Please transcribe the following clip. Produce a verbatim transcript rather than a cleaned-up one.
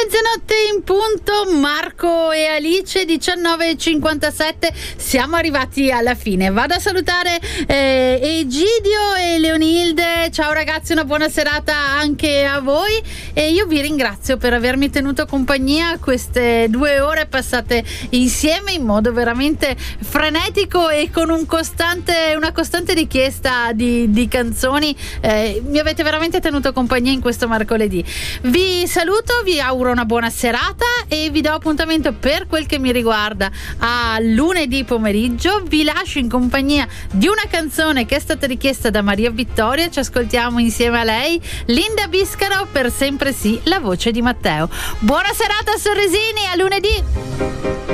Mezzanotte in punto, Marco e Alice, diciannove e cinquantasette, siamo arrivati alla fine. Vado a salutare eh, Egidio e Leonilde. Ciao ragazzi, una buona serata anche a voi e io vi ringrazio per avermi tenuto compagnia queste due ore passate insieme in modo veramente frenetico e con un costante, una costante richiesta di, di canzoni. Eh, mi avete veramente tenuto compagnia in questo mercoledì. Vi saluto, vi auguro una buona serata e vi do appuntamento, per quel che mi riguarda, a lunedì pomeriggio. Vi lascio in compagnia di una canzone che è stata richiesta da Maria Vittoria. Ci ascoltiamo insieme a lei, Linda Biscaro, Per sempre sì, la voce di Matteo. Buona serata sorrisini, a lunedì.